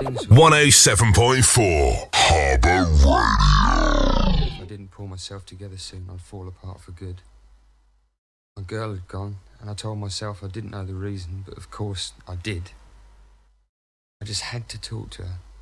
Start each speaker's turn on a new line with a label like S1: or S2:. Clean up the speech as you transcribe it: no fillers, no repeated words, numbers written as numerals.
S1: 107.4 Harbour Radio.
S2: If I didn't pull myself together soon, I'd fall apart for good. My girl had gone, and I told myself I didn't know the reason, but of course I did. I just had to talk to her.